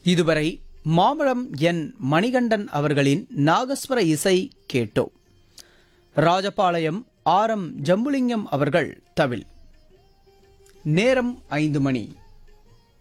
இதுவரை மாமழம் என் மணிகண்டன் அவர்களின் நாகஸ்வர இசை கேட்டோம். ராஜபாளையம் ஆர் எம் ஜம்புலிங்கம் அவர்கள் தவில். நேரம் 5 மணி.